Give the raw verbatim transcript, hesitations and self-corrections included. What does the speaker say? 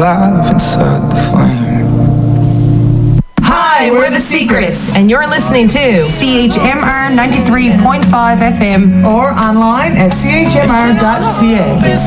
alive inside the flame. Hi, we're The Secrets, and you're listening to C H M R ninety-three point five F M or online at c h m r dot c a.